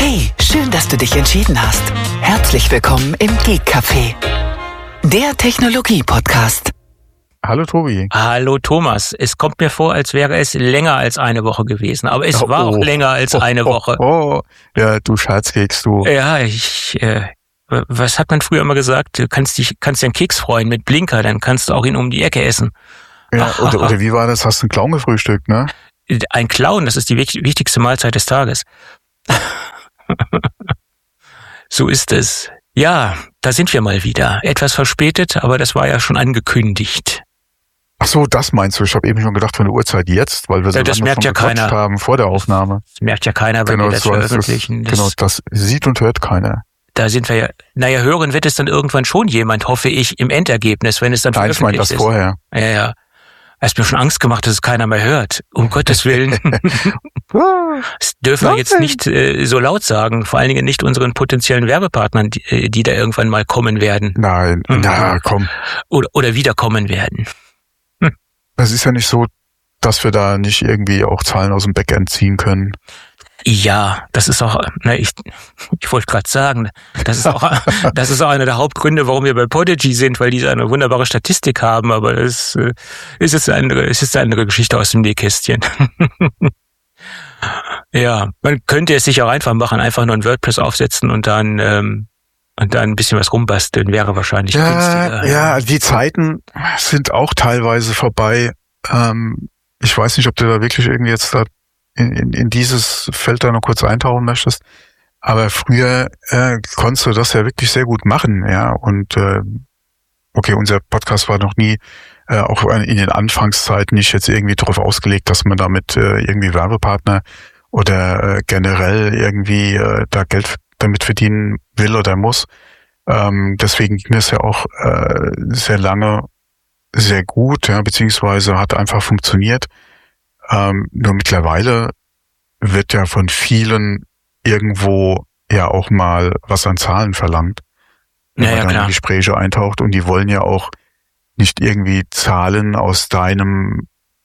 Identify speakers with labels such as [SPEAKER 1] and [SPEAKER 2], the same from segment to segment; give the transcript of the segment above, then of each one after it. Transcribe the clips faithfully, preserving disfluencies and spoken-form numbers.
[SPEAKER 1] Hey, schön, dass du dich entschieden hast. Herzlich willkommen im Geek Café, der Technologie-Podcast.
[SPEAKER 2] Hallo Tobi.
[SPEAKER 3] Hallo Thomas. Es kommt mir vor, als wäre es länger als eine Woche gewesen. Aber es
[SPEAKER 2] oh,
[SPEAKER 3] war auch
[SPEAKER 2] oh,
[SPEAKER 3] länger als
[SPEAKER 2] oh,
[SPEAKER 3] eine
[SPEAKER 2] oh,
[SPEAKER 3] Woche.
[SPEAKER 2] Oh, oh. Ja, du Scherzkeks, du.
[SPEAKER 3] Ja, ich... Äh, was hat man früher immer gesagt? Du kannst dich, kannst dir einen Keks freuen mit Blinker, dann kannst du auch ihn um die Ecke essen.
[SPEAKER 2] Ja, oder, oder wie war das? Hast du einen Clown gefrühstückt, ne?
[SPEAKER 3] Ein Clown, das ist die wichtigste Mahlzeit des Tages. So ist es. Ja, da sind wir mal wieder. Etwas verspätet, aber das war ja schon angekündigt.
[SPEAKER 2] Ach so, das meinst du? Ich habe eben schon gedacht von der Uhrzeit jetzt, weil wir so
[SPEAKER 3] ja, das
[SPEAKER 2] lange
[SPEAKER 3] merkt
[SPEAKER 2] schon
[SPEAKER 3] ja
[SPEAKER 2] gequatscht
[SPEAKER 3] keiner.
[SPEAKER 2] haben vor der Aufnahme.
[SPEAKER 3] Das merkt ja keiner, wenn
[SPEAKER 2] genau,
[SPEAKER 3] wir das
[SPEAKER 2] so
[SPEAKER 3] veröffentlichen.
[SPEAKER 2] Das, genau, das sieht und hört keiner.
[SPEAKER 3] Da sind wir ja, naja, hören wird es dann irgendwann schon jemand, hoffe ich, im Endergebnis, wenn es dann
[SPEAKER 2] Nein, ich meine das
[SPEAKER 3] ist.
[SPEAKER 2] vorher.
[SPEAKER 3] Ja, ja. Es mir schon Angst gemacht, dass es keiner mehr hört. Um Gottes Willen. Das dürfen wir jetzt nicht äh, so laut sagen. Vor allen Dingen nicht unseren potenziellen Werbepartnern, die, die da irgendwann mal kommen werden.
[SPEAKER 2] Nein,
[SPEAKER 3] Mhm.
[SPEAKER 2] na komm.
[SPEAKER 3] Oder, oder wiederkommen werden.
[SPEAKER 2] Hm. Es ist ja nicht so, dass wir da nicht irgendwie auch Zahlen aus dem Backend ziehen können.
[SPEAKER 3] Ja, das ist auch, ne, ich, ich wollte gerade sagen, das ist auch, das ist auch einer der Hauptgründe, warum wir bei Podigy sind, weil die eine wunderbare Statistik haben, aber das äh, ist jetzt eine andere, ist jetzt eine andere Geschichte aus dem Nähkästchen. Ja, man könnte es sich auch einfach machen, einfach nur ein WordPress aufsetzen und dann, ähm, und dann ein bisschen was rumbasteln, wäre wahrscheinlich
[SPEAKER 2] ja,
[SPEAKER 3] günstiger.
[SPEAKER 2] Ja, die Zeiten sind auch teilweise vorbei. Ähm, ich weiß nicht, ob du da wirklich irgendwie jetzt da In, in, in dieses Feld da noch kurz eintauchen möchtest. Aber früher äh, konntest du das ja wirklich sehr gut machen, ja. Und äh, okay, unser Podcast war noch nie, äh, auch in den Anfangszeiten nicht jetzt irgendwie darauf ausgelegt, dass man damit äh, irgendwie Werbepartner oder äh, generell irgendwie äh, da Geld damit verdienen will oder muss. Ähm, deswegen ging das ja auch äh, sehr lange sehr gut, ja, beziehungsweise hat einfach funktioniert. Ähm, nur mittlerweile wird ja von vielen irgendwo ja auch mal was an Zahlen verlangt, wenn
[SPEAKER 3] Ja,
[SPEAKER 2] man
[SPEAKER 3] ja,
[SPEAKER 2] dann
[SPEAKER 3] klar.
[SPEAKER 2] in Gespräche eintaucht, und die wollen ja auch nicht irgendwie Zahlen aus deinem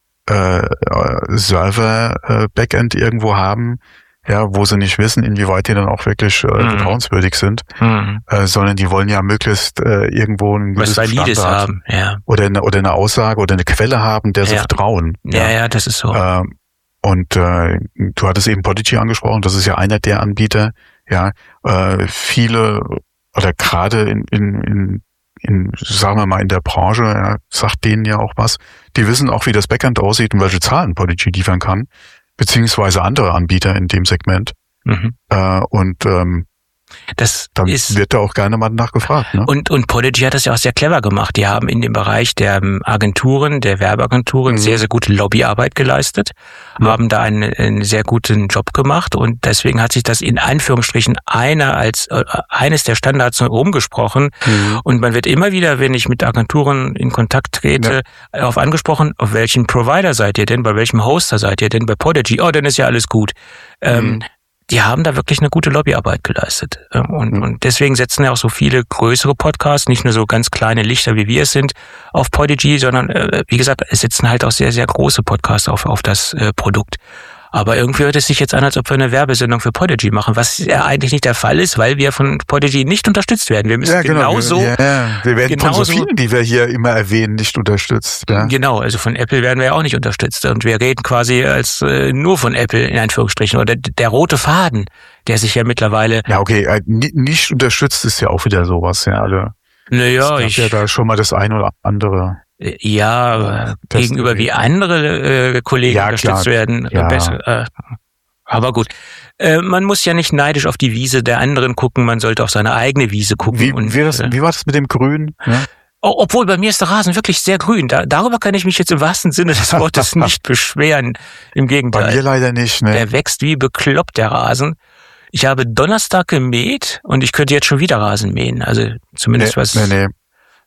[SPEAKER 2] äh, Server-Backend äh, irgendwo haben, ja, wo sie nicht wissen, inwieweit die dann auch wirklich äh,
[SPEAKER 3] Mhm.
[SPEAKER 2] vertrauenswürdig sind,
[SPEAKER 3] Hm.
[SPEAKER 2] äh, sondern die wollen ja möglichst äh, irgendwo einen
[SPEAKER 3] Was
[SPEAKER 2] gewissen
[SPEAKER 3] Valides
[SPEAKER 2] Standard
[SPEAKER 3] haben, ja.
[SPEAKER 2] oder eine, oder eine Aussage oder eine Quelle haben, der sie
[SPEAKER 3] Ja.
[SPEAKER 2] vertrauen.
[SPEAKER 3] Ja, ja, das ist so.
[SPEAKER 2] Ähm, und äh, du hattest eben Podigy angesprochen, das ist ja einer der Anbieter. Ja, äh, viele oder gerade in, in, in, in, sagen wir mal, in der Branche, ja, sagt denen ja auch was. Die wissen auch, wie das Backend aussieht und welche Zahlen Podigy liefern kann, beziehungsweise andere Anbieter in dem Segment.
[SPEAKER 3] Mhm.
[SPEAKER 2] Äh, und ähm,
[SPEAKER 3] Das
[SPEAKER 2] dann
[SPEAKER 3] ist
[SPEAKER 2] wird da auch gerne mal nachgefragt. Ne?
[SPEAKER 3] Und, und Podigy hat das ja auch sehr clever gemacht. Die haben in dem Bereich der ähm, Agenturen, der Werbeagenturen
[SPEAKER 2] Mhm.
[SPEAKER 3] sehr, sehr gute Lobbyarbeit geleistet,
[SPEAKER 2] Ja.
[SPEAKER 3] haben da einen, einen sehr guten Job gemacht, und deswegen hat sich das in Anführungsstrichen einer als äh, eines der Standards rumgesprochen.
[SPEAKER 2] Mhm.
[SPEAKER 3] Und man wird immer wieder, wenn ich mit Agenturen in Kontakt trete, darauf angesprochen, auf welchen Provider seid ihr denn, bei welchem Hoster seid ihr denn, bei Podigy, oh, dann ist ja alles gut. Ähm,
[SPEAKER 2] Mhm.
[SPEAKER 3] Die haben da wirklich eine gute Lobbyarbeit geleistet. Und,
[SPEAKER 2] Mhm.
[SPEAKER 3] und deswegen setzen ja auch so viele größere Podcasts, nicht nur so ganz kleine Lichter, wie wir es sind, auf Podigy, sondern, äh, wie gesagt, es setzen halt auch sehr, sehr große Podcasts auf, auf das äh, Produkt. Aber irgendwie hört es sich jetzt an, als ob wir eine Werbesendung für Podigy machen, was ja eigentlich nicht der Fall ist, weil wir von Podigy nicht unterstützt werden. Wir müssen
[SPEAKER 2] Ja, genau.
[SPEAKER 3] genauso...
[SPEAKER 2] Ja, ja. Wir werden von so
[SPEAKER 3] genauso-
[SPEAKER 2] vielen, die wir hier immer erwähnen, nicht unterstützt. Ja.
[SPEAKER 3] Genau, also von Apple werden wir ja auch nicht unterstützt. Und wir reden quasi als äh, nur von Apple, in Anführungsstrichen. Oder der rote Faden, der sich ja mittlerweile...
[SPEAKER 2] Ja, okay, äh, ni- nicht unterstützt ist ja auch wieder sowas, ja. Also,
[SPEAKER 3] Naja,
[SPEAKER 2] es gab
[SPEAKER 3] ich...
[SPEAKER 2] ja da schon mal das eine oder andere.
[SPEAKER 3] Ja, aber
[SPEAKER 2] Das-
[SPEAKER 3] gegenüber wie andere äh, Kollegen
[SPEAKER 2] Ja,
[SPEAKER 3] unterstützt
[SPEAKER 2] klar.
[SPEAKER 3] werden.
[SPEAKER 2] Ja.
[SPEAKER 3] Besser, äh, aber gut. Äh, man muss ja nicht neidisch auf die Wiese der anderen gucken, man sollte auf seine eigene Wiese gucken.
[SPEAKER 2] Wie,
[SPEAKER 3] und,
[SPEAKER 2] wie, das,
[SPEAKER 3] äh,
[SPEAKER 2] wie war das mit dem Grün? Ja?
[SPEAKER 3] o- obwohl bei mir ist der Rasen wirklich sehr grün. Da, darüber kann ich mich jetzt im wahrsten Sinne des Wortes nicht beschweren. Im
[SPEAKER 2] Bei
[SPEAKER 3] Gegenteil.
[SPEAKER 2] mir leider nicht. Ne?
[SPEAKER 3] Der wächst wie bekloppt, der Rasen. Ich habe Donnerstag gemäht und ich könnte jetzt schon wieder Rasen mähen. Also zumindest
[SPEAKER 2] nee,
[SPEAKER 3] was...
[SPEAKER 2] nee, nee.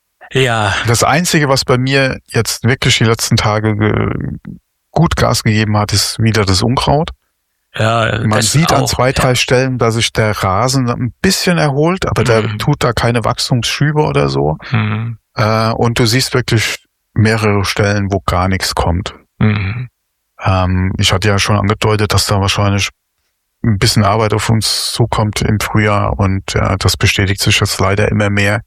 [SPEAKER 3] Ja,
[SPEAKER 2] Das Einzige, was bei mir jetzt wirklich die letzten Tage ge gut Gas gegeben hat, ist wieder das Unkraut.
[SPEAKER 3] ja.
[SPEAKER 2] Man
[SPEAKER 3] das
[SPEAKER 2] sieht an
[SPEAKER 3] auch,
[SPEAKER 2] zwei,
[SPEAKER 3] ja.
[SPEAKER 2] drei Stellen, dass sich der Rasen ein bisschen erholt, aber der
[SPEAKER 3] Mhm.
[SPEAKER 2] tut da keine Wachstumsschübe oder so.
[SPEAKER 3] Mhm.
[SPEAKER 2] Äh, und du siehst wirklich mehrere Stellen, wo gar nichts kommt.
[SPEAKER 3] Mhm.
[SPEAKER 2] Ähm, ich hatte ja schon angedeutet, dass da wahrscheinlich ein bisschen Arbeit auf uns zukommt im Frühjahr und ja, das bestätigt sich jetzt leider immer mehr.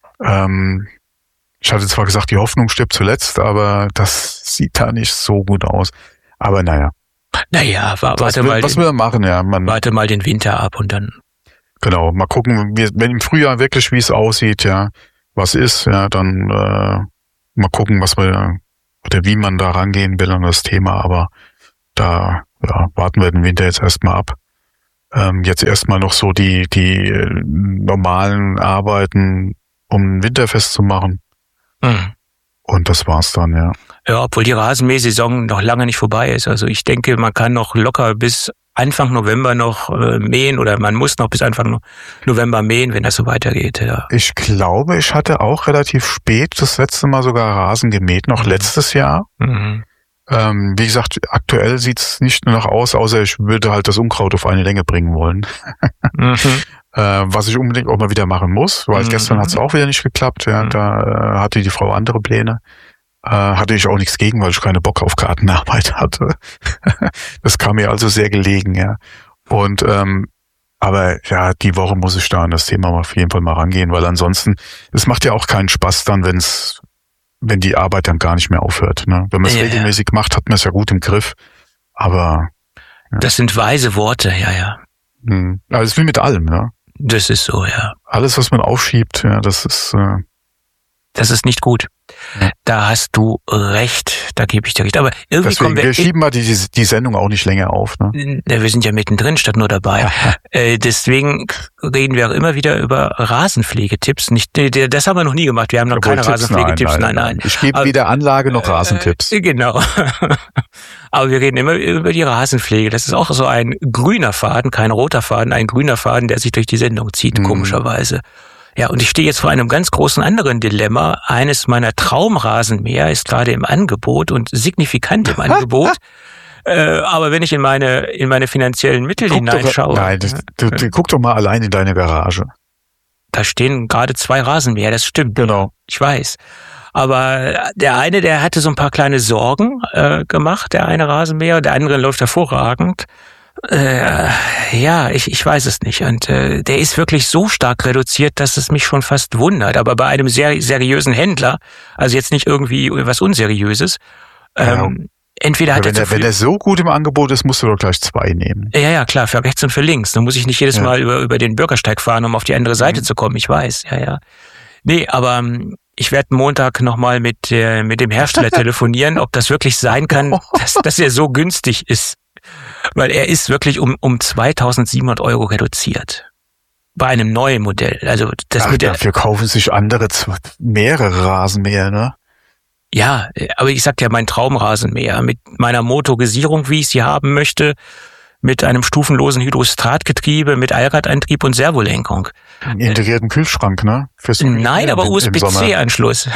[SPEAKER 2] Ähm, ich hatte zwar gesagt, die Hoffnung stirbt zuletzt, aber das sieht da nicht so gut aus. Aber naja.
[SPEAKER 3] Naja, warte
[SPEAKER 2] was,
[SPEAKER 3] mal.
[SPEAKER 2] Was
[SPEAKER 3] den,
[SPEAKER 2] wir machen, ja. Man,
[SPEAKER 3] warte mal den Winter ab und dann.
[SPEAKER 2] Genau, mal gucken, wie, wenn im Frühjahr wirklich, wie es aussieht, ja, was ist, ja, dann äh, mal gucken, was wir oder wie man da rangehen will an das Thema, aber da ja, warten wir den Winter jetzt erstmal ab. Ähm, jetzt erstmal noch so die die äh, normalen Arbeiten, um ein Winterfest zu machen.
[SPEAKER 3] Mhm.
[SPEAKER 2] Und das war's dann, ja.
[SPEAKER 3] Ja, obwohl die Rasenmähsaison noch lange nicht vorbei ist. Also ich denke, man kann noch locker bis Anfang November noch äh, mähen oder man muss noch bis Anfang November mähen, wenn das so weitergeht. Ja.
[SPEAKER 2] Ich glaube, ich hatte auch relativ spät das letzte Mal sogar Rasen gemäht, noch mhm. letztes Jahr.
[SPEAKER 3] Mhm.
[SPEAKER 2] Ähm, wie gesagt, aktuell sieht's nicht nur noch aus, außer ich würde halt das Unkraut auf eine Länge bringen wollen. mhm. äh, was ich unbedingt auch mal wieder machen muss, weil mhm. gestern hat's auch wieder nicht geklappt. Ja, mhm. Da äh, hatte die Frau andere Pläne. Äh, hatte ich auch nichts gegen, weil ich keine Bock auf Gartenarbeit hatte. Das kam mir also sehr gelegen, ja. Und ähm, aber ja, die Woche muss ich da an das Thema auf jeden Fall mal rangehen, weil ansonsten, es macht ja auch keinen Spaß dann, wenn's wenn die Arbeit dann gar nicht mehr aufhört. Ne? Wenn man es
[SPEAKER 3] ja,
[SPEAKER 2] regelmäßig macht, hat man es ja gut im Griff. Aber
[SPEAKER 3] ja. Das sind weise Worte, ja, ja.
[SPEAKER 2] Hm. Aber es ist wie mit allem, ne?
[SPEAKER 3] Das ist so, ja.
[SPEAKER 2] Alles, was man aufschiebt, ja, das ist äh
[SPEAKER 3] das ist nicht gut. Ja. Da hast du recht, da gebe ich dir recht. Aber irgendwie
[SPEAKER 2] Deswegen,
[SPEAKER 3] kommen wir,
[SPEAKER 2] wir schieben mal die, die Sendung auch nicht länger auf. Ne?
[SPEAKER 3] Wir sind ja mittendrin statt nur dabei. äh, deswegen reden wir auch immer wieder über Rasenpflegetipps. Nicht, das haben wir noch nie gemacht. Wir haben noch Obwohl keine Rasenpflegetipps. Nein, nein, nein.
[SPEAKER 2] Ich gebe weder Anlage noch Rasentipps.
[SPEAKER 3] Äh, genau. Aber wir reden immer über die Rasenpflege. Das ist auch so ein grüner Faden, kein roter Faden, ein grüner Faden, der sich durch die Sendung zieht, mhm. komischerweise. Ja, und ich stehe jetzt vor einem ganz großen anderen Dilemma. Eines meiner Traumrasenmäher ist gerade im Angebot und signifikant im Angebot. äh, aber wenn ich in meine in meine finanziellen Mittel guck hineinschaue...
[SPEAKER 2] Doch, nein, das, du, du, guck doch mal allein in deine Garage.
[SPEAKER 3] Da stehen gerade zwei Rasenmäher, das stimmt.
[SPEAKER 2] Genau.
[SPEAKER 3] Ich weiß. Aber der eine, der hatte so ein paar kleine Sorgen äh, gemacht, der eine Rasenmäher, der andere läuft hervorragend. Äh, ja, ich, ich weiß es nicht. Und äh, der ist wirklich so stark reduziert, dass es mich schon fast wundert. Aber bei einem sehr seriösen Händler, also jetzt nicht irgendwie was Unseriöses, ähm, ja. entweder hat
[SPEAKER 2] wenn
[SPEAKER 3] er,
[SPEAKER 2] er wenn er so gut im Angebot ist, musst du doch gleich zwei nehmen.
[SPEAKER 3] Ja, ja, klar, für rechts und für links. Dann muss ich nicht jedes ja. Mal über über den Bürgersteig fahren, um auf die andere Seite mhm. zu kommen. Ich weiß, ja, ja. Nee, aber ich werde Montag nochmal mit äh, mit dem Hersteller telefonieren, ob das wirklich sein kann, dass, dass er so günstig ist. Weil er ist wirklich um um zweitausendsiebenhundert Euro reduziert. Bei einem neuen Modell. Also das
[SPEAKER 2] Ach,
[SPEAKER 3] mit der,
[SPEAKER 2] dafür kaufen sich andere mehrere Rasenmäher, ne?
[SPEAKER 3] Ja, aber ich sag ja, mein Traumrasenmäher mit meiner Motorisierung, wie ich sie haben möchte, mit einem stufenlosen Hydrostatgetriebe, mit Allradantrieb und Servolenkung.
[SPEAKER 2] Einen integrierten Kühlschrank, ne? Fürs
[SPEAKER 3] Nein, aber U S B C-Anschluss.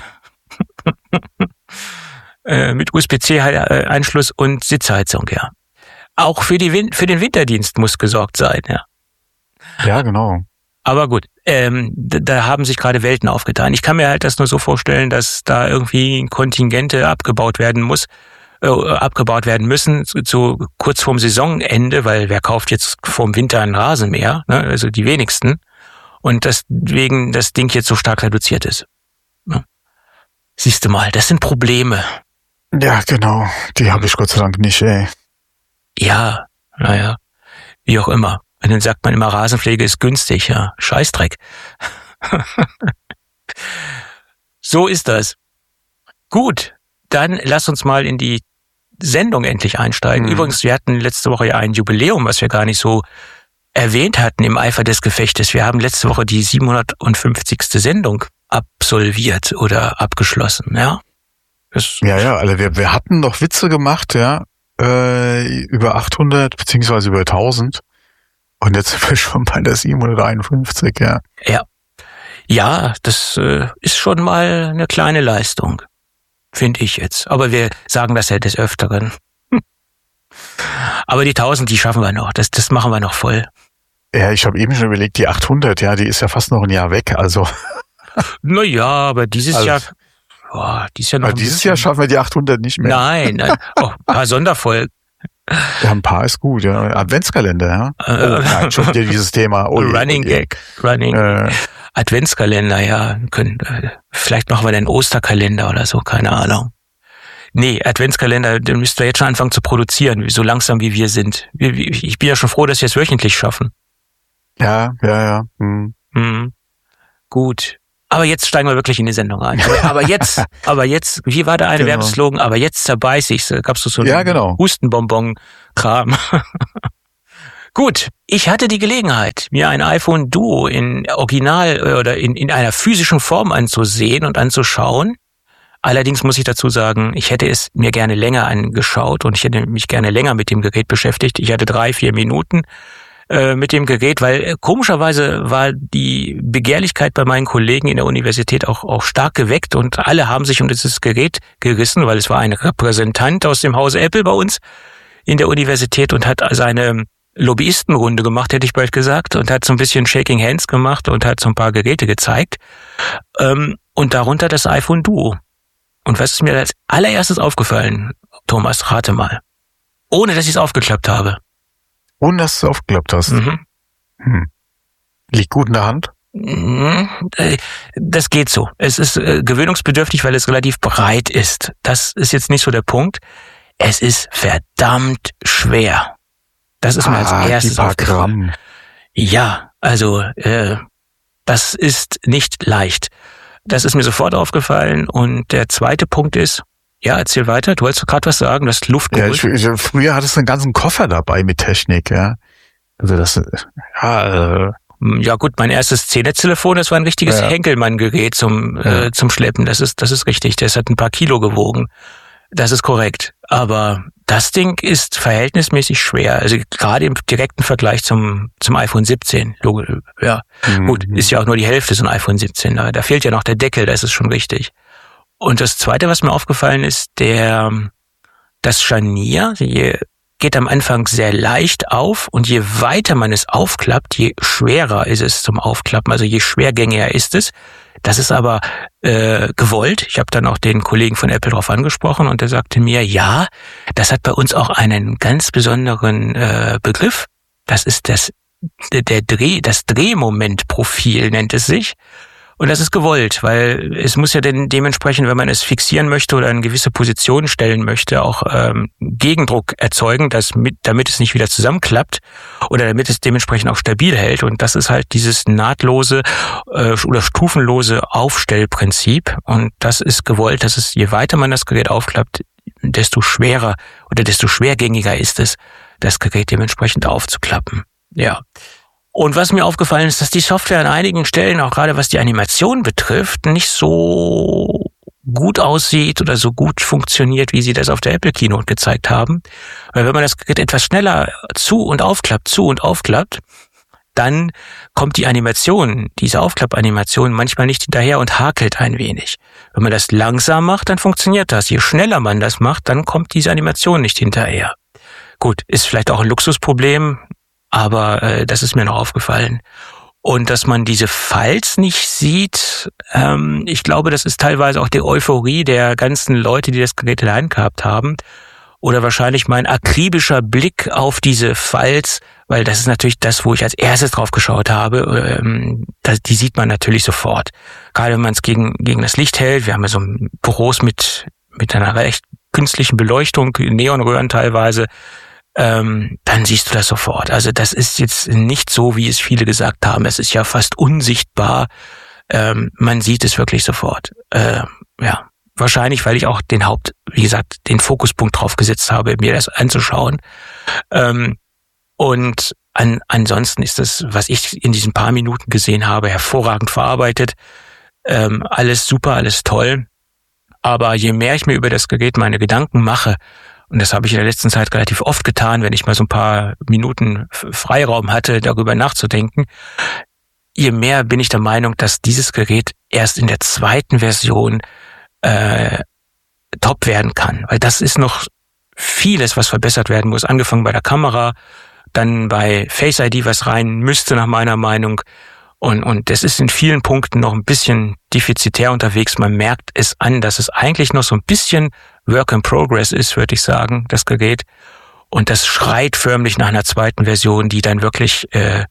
[SPEAKER 3] äh, mit U S B C-Anschluss und Sitzheizung, ja. Auch für die Win- für den Winterdienst muss gesorgt sein, ja.
[SPEAKER 2] Ja, genau.
[SPEAKER 3] Aber gut, ähm, da, da haben sich gerade Welten aufgetan. Ich kann mir halt das nur so vorstellen, dass da irgendwie Kontingente abgebaut werden muss, äh, abgebaut werden müssen, zu, zu kurz vorm Saisonende, weil wer kauft jetzt vorm Winter einen Rasenmäher, ne? Also die wenigsten. Und deswegen das Ding jetzt so stark reduziert ist. Ne? Siehst du mal, das sind Probleme.
[SPEAKER 2] Ja, genau. Die habe ich Gott sei Dank nicht, ey.
[SPEAKER 3] Ja, naja, wie auch immer. Und dann sagt man immer, Rasenpflege ist günstig, ja. Scheißdreck. So ist das. Gut, dann lass uns mal in die Sendung endlich einsteigen. Mhm. Übrigens, wir hatten letzte Woche ja ein Jubiläum, was wir gar nicht so erwähnt hatten im Eifer des Gefechtes. Wir haben letzte Woche die siebenhundertfünfzigste Sendung absolviert oder abgeschlossen, ja. Das
[SPEAKER 2] ja, ja, also wir, wir hatten noch Witze gemacht, ja. Über achthundert beziehungsweise über tausend und jetzt sind wir schon bei der siebenhunderteinundfünfzig, ja.
[SPEAKER 3] Ja, ja, das äh, ist schon mal eine kleine Leistung, finde ich jetzt. Aber wir sagen das ja des Öfteren. Aber die tausend, die schaffen wir noch, das, das machen wir noch voll.
[SPEAKER 2] Ja, ich habe eben schon überlegt, die achthundert, ja, die ist ja fast noch ein Jahr weg, also.
[SPEAKER 3] Naja, aber dieses also, Jahr... Boah, dies Jahr noch
[SPEAKER 2] dieses Jahr schaffen wir die achthundert nicht mehr.
[SPEAKER 3] Nein, nein. Oh, ein paar Sonderfolgen.
[SPEAKER 2] Ja, ein paar ist gut, ja. Adventskalender, ja. Oh, nein, schon wieder dieses Thema. Oh,
[SPEAKER 3] Running
[SPEAKER 2] oh,
[SPEAKER 3] Gag. Running
[SPEAKER 2] äh,
[SPEAKER 3] Adventskalender, ja. Können, vielleicht machen wir den Osterkalender oder so, keine Ahnung. Nee, Adventskalender, den müsst ihr jetzt schon anfangen zu produzieren, so langsam wie wir sind. Ich bin ja schon froh, dass wir es wöchentlich schaffen.
[SPEAKER 2] Ja, ja, ja. Hm.
[SPEAKER 3] Mhm. Gut. Aber jetzt steigen wir wirklich in die Sendung ein. Aber jetzt, aber jetzt, wie war der eine
[SPEAKER 2] Genau.
[SPEAKER 3] Werbeslogan? Aber jetzt zerbeiß ich's. Gab's so einen
[SPEAKER 2] Ja, genau.
[SPEAKER 3] Hustenbonbon-Kram. Gut. Ich hatte die Gelegenheit, mir ein iPhone Duo in Original oder in, in einer physischen Form anzusehen und anzuschauen. Allerdings muss ich dazu sagen, ich hätte es mir gerne länger angeschaut und ich hätte mich gerne länger mit dem Gerät beschäftigt. Ich hatte drei, vier Minuten mit dem Gerät, weil äh, komischerweise war die Begehrlichkeit bei meinen Kollegen in der Universität auch, auch stark geweckt und alle haben sich um dieses Gerät gerissen, weil es war ein Repräsentant aus dem Hause Apple bei uns in der Universität und hat seine Lobbyistenrunde gemacht, hätte ich bald gesagt, und hat so ein bisschen Shaking Hands gemacht und hat so ein paar Geräte gezeigt ähm, und darunter das iPhone Duo. Und was ist mir als allererstes aufgefallen, Thomas, rate mal, ohne dass ich es aufgeklappt habe.
[SPEAKER 2] Ohne dass du es aufgeklappt hast.
[SPEAKER 3] Mhm.
[SPEAKER 2] Hm. Liegt gut in der Hand?
[SPEAKER 3] Das geht so. Es ist gewöhnungsbedürftig, weil es relativ breit ist. Das ist jetzt nicht so der Punkt. Es ist verdammt schwer. Das ist mir als
[SPEAKER 2] Ah,
[SPEAKER 3] erstes
[SPEAKER 2] die paar
[SPEAKER 3] aufgefallen.
[SPEAKER 2] Gramm.
[SPEAKER 3] Ja, also äh, das ist nicht leicht. Das ist mir sofort aufgefallen. Und der zweite Punkt ist, ja, erzähl weiter. Du wolltest gerade was sagen, du hast Luft
[SPEAKER 2] Ja,
[SPEAKER 3] geholt.
[SPEAKER 2] ich, ich, früher hattest du einen ganzen Koffer dabei mit Technik, ja. Also das, ja, äh,
[SPEAKER 3] Ja gut, mein erstes C Netz-Telefon, das war ein richtiges
[SPEAKER 2] Ja.
[SPEAKER 3] Henkelmann-Gerät zum
[SPEAKER 2] Ja.
[SPEAKER 3] äh, zum Schleppen. Das ist das ist richtig. Das hat ein paar Kilo gewogen. Das ist korrekt. Aber das Ding ist verhältnismäßig schwer. Also gerade im direkten Vergleich zum zum iPhone siebzehn. Logo- Ja,
[SPEAKER 2] mhm.
[SPEAKER 3] gut, ist ja auch nur die Hälfte so ein iPhone siebzehn. Da, da fehlt ja noch der Deckel. Das ist schon richtig. Und das Zweite, was mir aufgefallen ist, der das Scharnier je, geht am Anfang sehr leicht auf und je weiter man es aufklappt, je schwerer ist es zum Aufklappen, also je schwergängiger ist es. Das ist aber äh, gewollt. Ich habe dann auch den Kollegen von Apple drauf angesprochen und der sagte mir, ja, das hat bei uns auch einen ganz besonderen äh, Begriff. Das ist das der Dreh, das Drehmomentprofil nennt es sich. Und das ist gewollt, weil es muss ja denn dementsprechend, wenn man es fixieren möchte oder in gewisse Positionen stellen möchte, auch ähm, Gegendruck erzeugen, dass mit, damit es nicht wieder zusammenklappt oder damit es dementsprechend auch stabil hält. Und das ist halt dieses nahtlose äh, oder stufenlose Aufstellprinzip. Und das ist gewollt, dass es, je weiter man das Gerät aufklappt, desto schwerer oder desto schwergängiger ist es, das Gerät dementsprechend aufzuklappen. Ja. Und was mir aufgefallen ist, dass die Software an einigen Stellen, auch gerade was die Animation betrifft, nicht so gut aussieht oder so gut funktioniert, wie sie das auf der Apple Keynote gezeigt haben. Weil wenn man das Gerät etwas schneller zu- und aufklappt, zu- und aufklappt, dann kommt die Animation, diese Aufklappanimation manchmal nicht hinterher und hakelt ein wenig. Wenn man das langsam macht, dann funktioniert das. Je schneller man das macht, dann kommt diese Animation nicht hinterher. Gut, ist vielleicht auch ein Luxusproblem, aber äh, das ist mir noch aufgefallen. Und dass man diese Files nicht sieht, ähm, ich glaube, das ist teilweise auch die Euphorie der ganzen Leute, die das Gerät in der Hand gehabt haben. Oder wahrscheinlich mein akribischer Blick auf diese Files, weil das ist natürlich das, wo ich als erstes drauf geschaut habe. Ähm, das, die sieht man natürlich sofort. Gerade wenn man es gegen, gegen das Licht hält. Wir haben ja so Büros mit, mit einer recht künstlichen Beleuchtung, Neonröhren teilweise. Ähm, dann siehst du das sofort. Also das ist jetzt nicht so, wie es viele gesagt haben. Es ist ja fast unsichtbar. Ähm, man sieht es wirklich sofort. Ähm, ja, wahrscheinlich, weil ich auch den Haupt, wie gesagt, den Fokuspunkt drauf gesetzt habe, mir das anzuschauen. Ähm, und an, ansonsten ist das, was ich in diesen paar Minuten gesehen habe, hervorragend verarbeitet. Ähm, alles super, alles toll. Aber je mehr ich mir über das Gerät meine Gedanken mache, und das habe ich in der letzten Zeit relativ oft getan, wenn ich mal so ein paar Minuten Freiraum hatte, darüber nachzudenken. Je mehr bin ich der Meinung, dass dieses Gerät erst in der zweiten Version äh, top werden kann. Weil das ist noch vieles, was verbessert werden muss. Angefangen bei der Kamera, dann bei Face I D, was rein müsste nach meiner Meinung. Und, und das ist in vielen Punkten noch ein bisschen defizitär unterwegs. Man merkt es an, dass es eigentlich noch so ein bisschen Work in Progress ist, würde ich sagen, das Gerät. Und das schreit förmlich nach einer zweiten Version, die dann wirklich äh,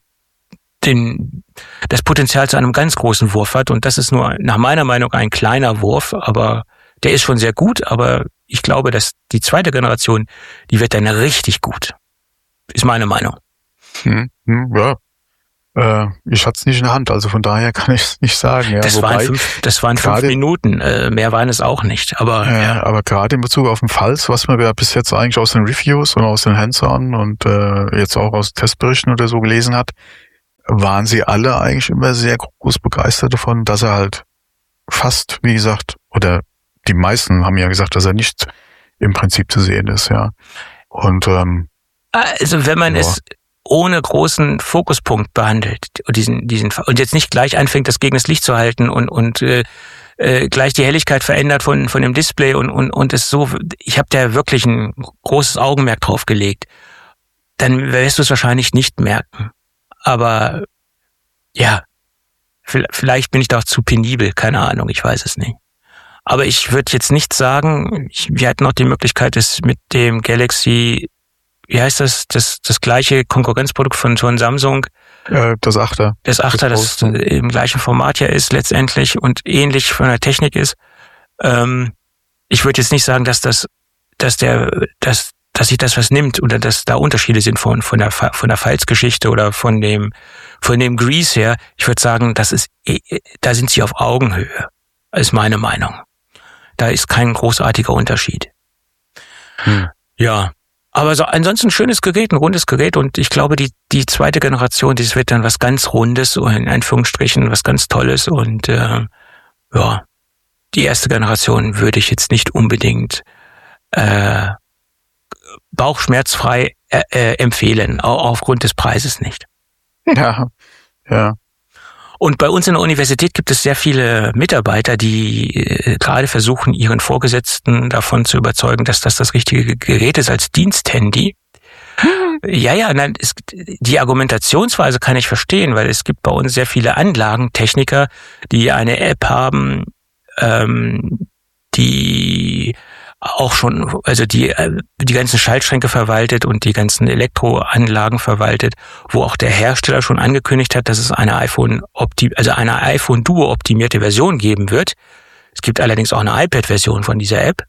[SPEAKER 3] den das Potenzial zu einem ganz großen Wurf hat. Und das ist nur nach meiner Meinung ein kleiner Wurf, aber der ist schon sehr gut. Aber ich glaube, dass die zweite Generation, die wird dann richtig gut. Ist meine Meinung.
[SPEAKER 2] Hm, hm, ja. Äh, ich hatte es nicht in der Hand, also von daher kann ich es nicht sagen. Ja,
[SPEAKER 3] das,
[SPEAKER 2] wobei,
[SPEAKER 3] waren fünf, das waren fünf Minuten, äh, mehr waren es auch nicht. Aber
[SPEAKER 2] äh,
[SPEAKER 3] ja.
[SPEAKER 2] aber gerade in Bezug auf den Pfalz, was man ja bis jetzt eigentlich aus den Reviews und aus den Hands-on und äh, jetzt auch aus Testberichten oder so gelesen hat, waren sie alle eigentlich immer sehr groß begeistert davon, dass er halt fast, wie gesagt, oder die meisten haben ja gesagt, dass er nicht im Prinzip zu sehen ist, ja. Und ähm,
[SPEAKER 3] also wenn man ja. es ohne großen Fokuspunkt behandelt und diesen diesen und jetzt nicht gleich anfängt, das gegen das Licht zu halten und und äh, äh, gleich die Helligkeit verändert von von dem Display und und und es so, ich habe da wirklich ein großes Augenmerk drauf gelegt, dann wirst du es wahrscheinlich nicht merken. Aber ja, vielleicht bin ich da auch zu penibel, keine Ahnung, ich weiß es nicht. Aber ich würde jetzt nicht sagen, ich, wir hatten noch die Möglichkeit, es mit dem Galaxy, wie heißt das, das das gleiche Konkurrenzprodukt von, von Samsung.
[SPEAKER 2] Äh, das Achter.
[SPEAKER 3] Das Achter, das, das im gleichen Format ja ist letztendlich und ähnlich von der Technik ist. Ähm, ich würde jetzt nicht sagen, dass das, dass der, dass, dass sich das was nimmt oder dass da Unterschiede sind von von der von der Falzgeschichte oder von dem von dem Grease her. Ich würde sagen, das ist, da sind sie auf Augenhöhe. Ist meine Meinung. Da ist kein großartiger Unterschied. Hm. Ja. Aber so, ansonsten schönes Gerät, ein rundes Gerät und ich glaube, die die zweite Generation, das wird dann was ganz Rundes und in Anführungsstrichen was ganz Tolles und äh, ja, die erste Generation würde ich jetzt nicht unbedingt äh, bauchschmerzfrei äh, äh, empfehlen, auch aufgrund des Preises nicht.
[SPEAKER 2] Ja, ja.
[SPEAKER 3] Und bei uns in der Universität gibt es sehr viele Mitarbeiter, die äh, gerade versuchen, ihren Vorgesetzten davon zu überzeugen, dass das das richtige Gerät ist als Diensthandy. Hm. Ja, ja, nein, es, die Argumentationsweise kann ich verstehen, weil es gibt bei uns sehr viele Anlagentechniker, die eine App haben, ähm, die auch schon, also die die ganzen Schaltschränke verwaltet und die ganzen Elektroanlagen verwaltet, wo auch der Hersteller schon angekündigt hat, dass es eine iPhone optim, also eine iPhone Duo optimierte Version geben wird. Es gibt allerdings auch eine iPad-Version von dieser App.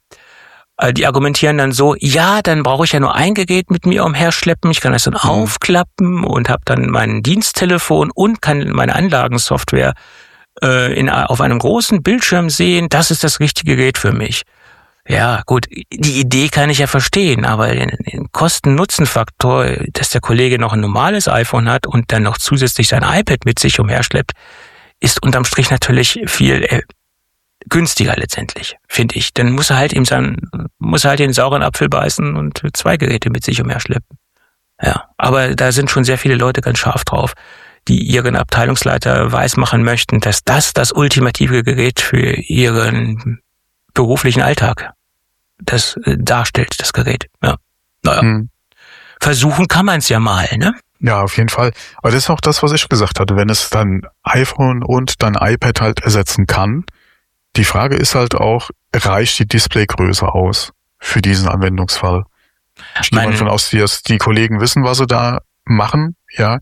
[SPEAKER 3] Die argumentieren dann so, ja, dann brauche ich ja nur ein Gerät mit mir umherschleppen, ich kann das dann mhm. aufklappen und habe dann mein Diensttelefon und kann meine Anlagensoftware äh, in auf einem großen Bildschirm sehen. Das ist das richtige Gerät für mich. Ja, gut, die Idee kann ich ja verstehen, aber den, den Kosten-Nutzen-Faktor, dass der Kollege noch ein normales iPhone hat und dann noch zusätzlich sein iPad mit sich umherschleppt, ist unterm Strich natürlich viel äh, günstiger letztendlich, finde ich. Dann muss er halt eben sein, muss er halt den sauren Apfel beißen und zwei Geräte mit sich umherschleppen. Ja, aber da sind schon sehr viele Leute ganz scharf drauf, die ihren Abteilungsleiter weismachen möchten, dass das das ultimative Gerät für ihren beruflichen Alltag das äh, darstellt, das Gerät. Ja. Naja. Hm. Versuchen kann man es ja mal, ne?
[SPEAKER 2] Ja, auf jeden Fall. Aber das ist auch das, was ich gesagt hatte. Wenn es dann iPhone und dann iPad halt ersetzen kann, die Frage ist halt auch, reicht die Displaygröße aus für diesen Anwendungsfall? Ich gehe mal davon aus, dass die Kollegen wissen, was sie da machen, ja.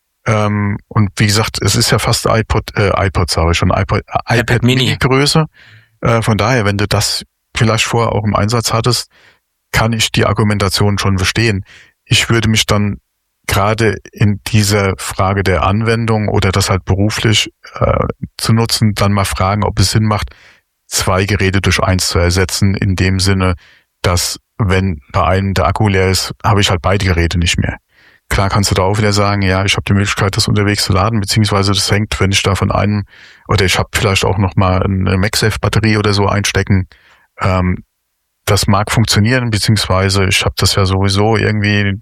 [SPEAKER 2] Ähm, und wie gesagt, es ist ja fast iPod, äh, iPod, sage ich schon, iPod, äh, iPad Mini Größe. Von daher, wenn du das vielleicht vorher auch im Einsatz hattest, kann ich die Argumentation schon verstehen. Ich würde mich dann gerade in dieser Frage der Anwendung oder das halt beruflich äh, zu nutzen, dann mal fragen, ob es Sinn macht, zwei Geräte durch eins zu ersetzen, in dem Sinne, dass wenn bei einem der Akku leer ist, habe ich halt beide Geräte nicht mehr. Klar kannst du da auch wieder sagen, ja, ich habe die Möglichkeit, das unterwegs zu laden, beziehungsweise das hängt, wenn ich da von einem, oder ich habe vielleicht auch noch mal eine MagSafe-Batterie oder so einstecken. Ähm, das mag funktionieren, beziehungsweise ich habe das ja sowieso irgendwie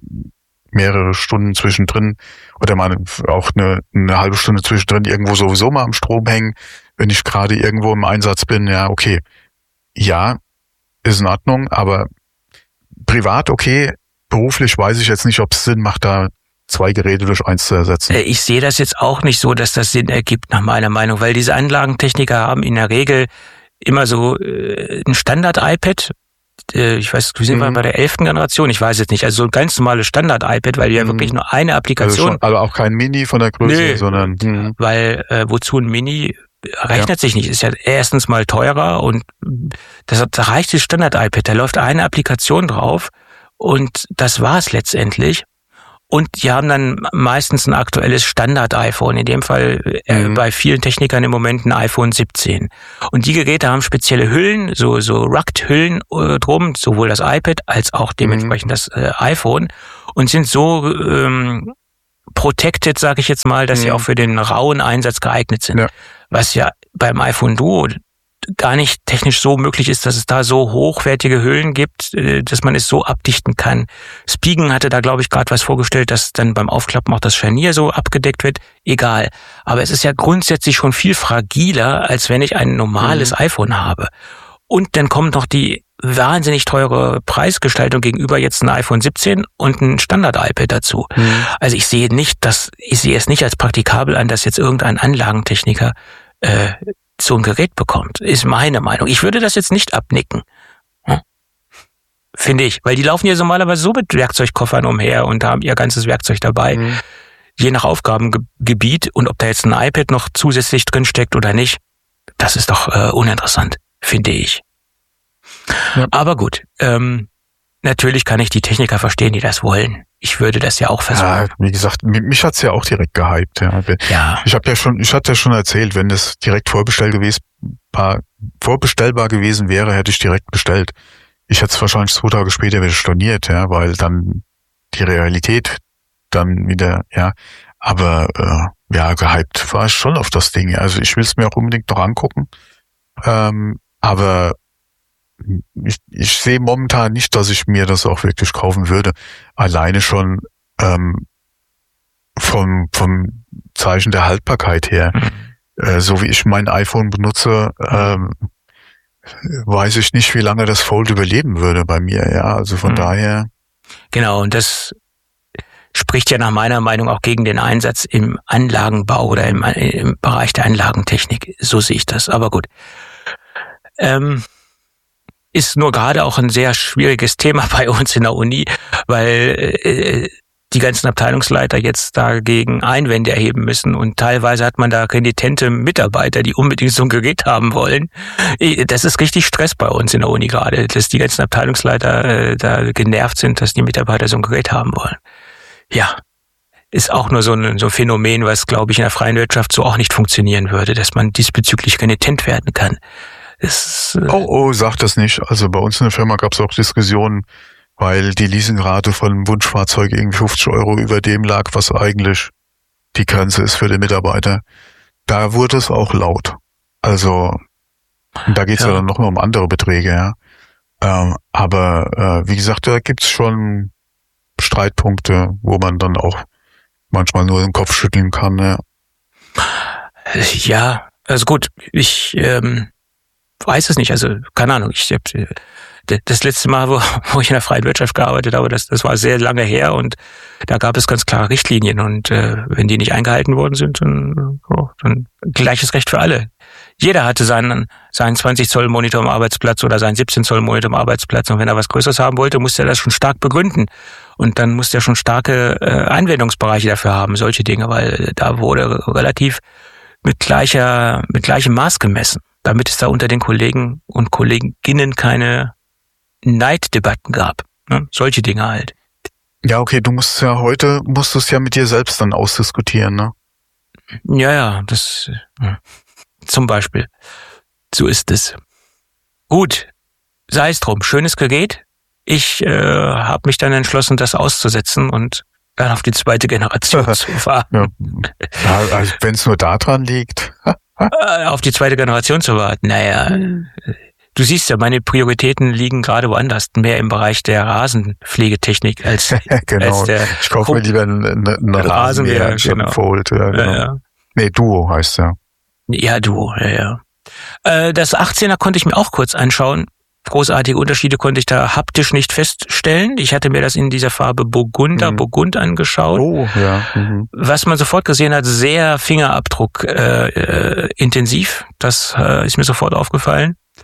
[SPEAKER 2] mehrere Stunden zwischendrin oder mal auch eine, eine halbe Stunde zwischendrin irgendwo sowieso mal am Strom hängen, wenn ich gerade irgendwo im Einsatz bin. Ja, okay, ja, ist in Ordnung, aber privat okay. Beruflich weiß ich jetzt nicht, ob es Sinn macht, da zwei Geräte durch eins zu ersetzen.
[SPEAKER 3] Ich sehe das jetzt auch nicht so, dass das Sinn ergibt, nach meiner Meinung, weil diese Anlagentechniker haben in der Regel immer so äh, ein Standard-iPad, äh, ich weiß, wir sind mhm. bei der elften Generation, ich weiß jetzt nicht, also so ein ganz normales Standard-iPad, weil ja mhm. wirklich nur eine Applikation...
[SPEAKER 2] Also, schon, also auch kein Mini von der Größe,
[SPEAKER 3] nee,
[SPEAKER 2] sondern... Mhm.
[SPEAKER 3] Weil, äh, wozu ein Mini rechnet ja. sich nicht, ist ja erstens mal teurer und das, da reicht das Standard-iPad, da läuft eine Applikation drauf und das war's letztendlich. Und die haben dann meistens ein aktuelles Standard-iPhone, in dem Fall äh, mhm. bei vielen Technikern im Moment ein iPhone siebzehn. Und die Geräte haben spezielle Hüllen, so so Rugged-Hüllen äh, drum, sowohl das iPad als auch dementsprechend mhm. das äh, iPhone und sind so ähm, protected, sage ich jetzt mal, dass mhm. sie auch für den rauen Einsatz geeignet sind. Ja. Was ja beim iPhone Duo gar nicht technisch so möglich ist, dass es da so hochwertige Hüllen gibt, dass man es so abdichten kann. Spigen hatte da, glaube ich, gerade was vorgestellt, dass dann beim Aufklappen auch das Scharnier so abgedeckt wird. Egal. Aber es ist ja grundsätzlich schon viel fragiler, als wenn ich ein normales mhm. iPhone habe. Und dann kommt noch die wahnsinnig teure Preisgestaltung gegenüber jetzt ein iPhone siebzehn und ein Standard-iPad dazu. Mhm. Also ich sehe nicht, dass ich sehe es nicht als praktikabel an, dass jetzt irgendein Anlagentechniker äh, so ein Gerät bekommt, ist meine Meinung. Ich würde das jetzt nicht abnicken. Hm? Finde ich. Weil die laufen ja normalerweise so mit Werkzeugkoffern umher und haben ihr ganzes Werkzeug dabei. Mhm. Je nach Aufgabengebiet und ob da jetzt ein iPad noch zusätzlich drin steckt oder nicht, das ist doch äh, uninteressant, finde ich. Ja. Aber gut, ähm, natürlich kann ich die Techniker verstehen, die das wollen. Ich würde das ja auch versuchen. Ja,
[SPEAKER 2] wie gesagt, mich hat's ja auch direkt gehypt. Ja. ja. Ich habe ja schon, ich hatte ja schon erzählt, wenn das direkt vorbestellt gewesen, vorbestellbar gewesen wäre, hätte ich direkt bestellt. Ich hätte es wahrscheinlich zwei Tage später wieder storniert, ja, weil dann die Realität dann wieder, ja. Aber äh, ja, gehypt war ich schon auf das Ding. Also ich will es mir auch unbedingt noch angucken. Ähm, aber Ich, ich sehe momentan nicht, dass ich mir das auch wirklich kaufen würde. Alleine schon ähm, vom vom Zeichen der Haltbarkeit her. Mhm. Äh, so wie ich mein iPhone benutze, ähm, weiß ich nicht, wie lange das Fold überleben würde bei mir. Ja, also von mhm. daher.
[SPEAKER 3] Genau, und das spricht ja nach meiner Meinung auch gegen den Einsatz im Anlagenbau oder im, im Bereich der Anlagentechnik. So sehe ich das. Aber gut. Ähm, ist nur gerade auch ein sehr schwieriges Thema bei uns in der Uni, weil äh, die ganzen Abteilungsleiter jetzt dagegen Einwände erheben müssen und teilweise hat man da renitente Mitarbeiter, die unbedingt so ein Gerät haben wollen. Das ist richtig Stress bei uns in der Uni gerade, dass die ganzen Abteilungsleiter äh, da genervt sind, dass die Mitarbeiter so ein Gerät haben wollen. Ja, ist auch nur so ein, so ein Phänomen, was, glaube ich, in der freien Wirtschaft so auch nicht funktionieren würde, dass man diesbezüglich renitent werden kann. Ist, äh
[SPEAKER 2] oh, oh, sag das nicht. Also bei uns in der Firma gab es auch Diskussionen, weil die Leasingrate von einem Wunschfahrzeug irgendwie fünfzig Euro über dem lag, was eigentlich die Grenze ist für den Mitarbeiter. Da wurde es auch laut. Also da geht es ja. ja dann noch mal um andere Beträge, ja. Ähm, aber äh, wie gesagt, da gibt's schon Streitpunkte, wo man dann auch manchmal nur den Kopf schütteln kann. Ja,
[SPEAKER 3] ja, also gut, ich ähm weiß es nicht, also keine Ahnung. Ich hab, das letzte Mal, wo, wo ich in der freien Wirtschaft gearbeitet habe, das, das war sehr lange her und da gab es ganz klare Richtlinien und äh, wenn die nicht eingehalten worden sind, dann, oh, dann gleiches Recht für alle. Jeder hatte seinen, seinen zwanzig Zoll Monitor am Arbeitsplatz oder seinen siebzehn Zoll Monitor am Arbeitsplatz und wenn er was Größeres haben wollte, musste er das schon stark begründen und dann musste er schon starke äh, Einwendungsbereiche dafür haben, solche Dinge, weil da wurde relativ mit gleicher, mit gleichem Maß gemessen, damit es da unter den Kollegen und Kolleginnen keine Neiddebatten gab. Ne? Solche Dinge halt.
[SPEAKER 2] Ja, okay, du musst ja heute, musst du es ja mit dir selbst dann ausdiskutieren, ne?
[SPEAKER 3] Ja, ja, das, ja. Zum Beispiel. So ist es. Gut, sei es drum, schönes Gerät. Ich äh, habe mich dann entschlossen, das auszusetzen und dann auf die zweite Generation zu fahren.
[SPEAKER 2] Ja. Ja, also wenn es nur daran liegt.
[SPEAKER 3] Auf die zweite Generation zu warten. Naja, du siehst ja, meine Prioritäten liegen gerade woanders, mehr im Bereich der Rasenpflegetechnik als,
[SPEAKER 2] genau. als der
[SPEAKER 3] Ich
[SPEAKER 2] kaufe mir lieber einen, einen Rasenmäher, genau. Fold. Ja, genau. Ja, ja. Nee, Duo heißt ja.
[SPEAKER 3] Ja, Duo, ja, ja. Das achtzehner konnte ich mir auch kurz anschauen. Großartige Unterschiede konnte ich da haptisch nicht feststellen. Ich hatte mir das in dieser Farbe Burgunder, mhm. Burgund angeschaut.
[SPEAKER 2] Oh, ja. Mhm.
[SPEAKER 3] Was man sofort gesehen hat, sehr Fingerabdruck äh, äh, intensiv. Das äh, ist mir sofort aufgefallen.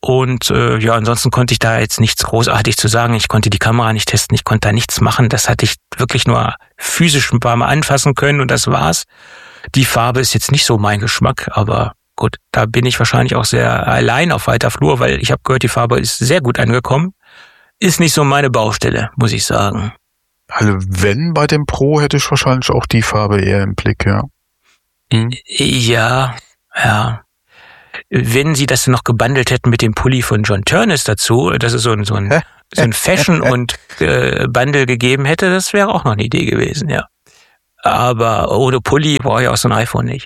[SPEAKER 3] Und äh, ja, ansonsten konnte ich da jetzt nichts großartig zu sagen. Ich konnte die Kamera nicht testen, ich konnte da nichts machen. Das hatte ich wirklich nur physisch ein paar Mal anfassen können und das war's. Die Farbe ist jetzt nicht so mein Geschmack, aber gut, da bin ich wahrscheinlich auch sehr allein auf weiter Flur, weil ich habe gehört, die Farbe ist sehr gut angekommen. Ist nicht so meine Baustelle, muss ich sagen.
[SPEAKER 2] Also wenn bei dem Pro, hätte ich wahrscheinlich auch die Farbe eher im Blick, ja.
[SPEAKER 3] Mhm. Ja, ja. Wenn sie das noch gebundelt hätten mit dem Pulli von John Turnus dazu, dass es so ein, so ein, so ein Fashion und äh, Bundle gegeben hätte, das wäre auch noch eine Idee gewesen, ja. Aber ohne Pulli brauche ich auch so ein iPhone nicht.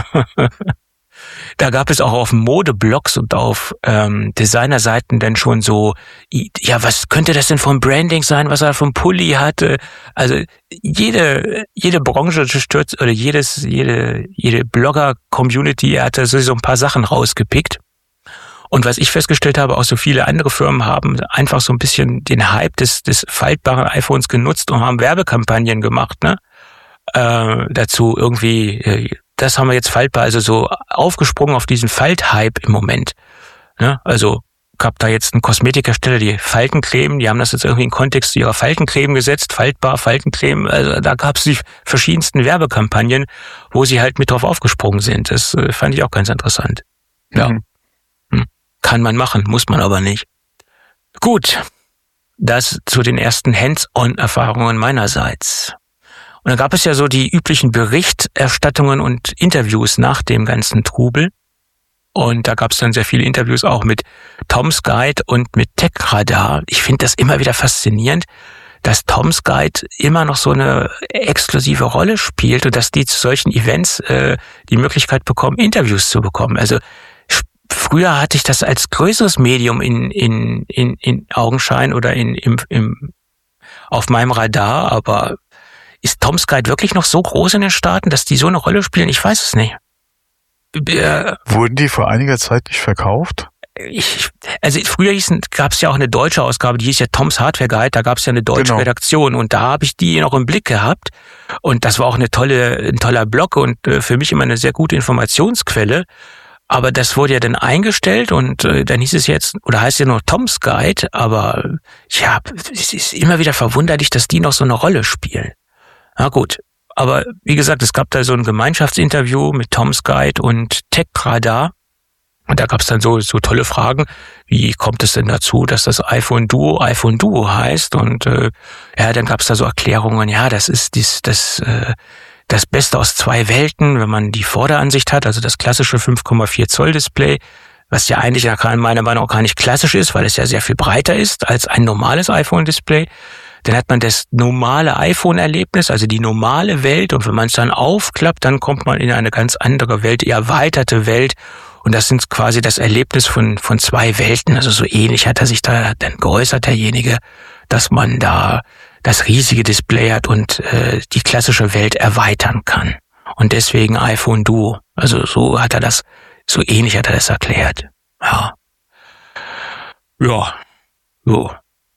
[SPEAKER 3] Da gab es auch auf Modeblogs und auf ähm, Designerseiten dann schon so, ja, was könnte das denn vom Branding sein, was er vom Pulli hatte? Also jede jede Branche stürzt oder jedes jede jede Blogger-Community hatte so ein paar Sachen rausgepickt. Und was ich festgestellt habe, auch so viele andere Firmen haben einfach so ein bisschen den Hype des des faltbaren iPhones genutzt und haben Werbekampagnen gemacht, ne? Äh, dazu irgendwie äh, das haben wir jetzt faltbar, also so aufgesprungen auf diesen Falthype im Moment. Ne? Also gab da jetzt einen Kosmetikhersteller, die Faltencreme, die haben das jetzt irgendwie in Kontext ihrer Faltencreme gesetzt, faltbar, Faltencreme, also da gab es die verschiedensten Werbekampagnen, wo sie halt mit drauf aufgesprungen sind. Das äh, fand ich auch ganz interessant. Ja, mhm. hm. Kann man machen, muss man aber nicht. Gut, das zu den ersten Hands-on-Erfahrungen meinerseits. Und dann gab es ja so die üblichen Berichterstattungen und Interviews nach dem ganzen Trubel. Und da gab es dann sehr viele Interviews auch mit Tom's Guide und mit TechRadar. Ich finde das immer wieder faszinierend, dass Tom's Guide immer noch so eine exklusive Rolle spielt und dass die zu solchen Events äh, die Möglichkeit bekommen, Interviews zu bekommen. Also früher hatte ich das als größeres Medium in in in, in Augenschein oder in im, im auf meinem Radar, aber ist Tom's Guide wirklich noch so groß in den Staaten, dass die so eine Rolle spielen? Ich weiß es nicht. Äh,
[SPEAKER 2] Wurden die vor einiger Zeit nicht verkauft?
[SPEAKER 3] Ich, also früher gab es ja auch eine deutsche Ausgabe, die hieß ja Tom's Hardware Guide, da gab es ja eine deutsche genau. Redaktion und da habe ich die noch im Blick gehabt und das war auch eine tolle, ein toller Blog und äh, für mich immer eine sehr gute Informationsquelle. Aber das wurde ja dann eingestellt und äh, dann hieß es jetzt, oder heißt ja nur Tom's Guide, aber ja, es ist immer wieder verwunderlich, dass die noch so eine Rolle spielen. Na gut, aber wie gesagt, es gab da so ein Gemeinschaftsinterview mit Tom's Guide und TechRadar und da gab es dann so so tolle Fragen, wie kommt es denn dazu, dass das iPhone Duo iPhone Duo heißt und äh, ja, dann gab es da so Erklärungen, ja, das ist dies, das äh, das Beste aus zwei Welten, wenn man die Vorderansicht hat, also das klassische fünf Komma vier Zoll Display, was ja eigentlich in meiner Meinung auch gar nicht klassisch ist, weil es ja sehr viel breiter ist als ein normales iPhone-Display. Dann hat man das normale iPhone-Erlebnis, also die normale Welt. Und wenn man es dann aufklappt, dann kommt man in eine ganz andere Welt, die erweiterte Welt. Und das sind quasi das Erlebnis von von zwei Welten. Also so ähnlich hat er sich da dann geäußert, derjenige, dass man da das riesige Display hat und äh, die klassische Welt erweitern kann. Und deswegen iPhone Duo. Also so hat er das, so ähnlich hat er das erklärt. Ja. Ja. So.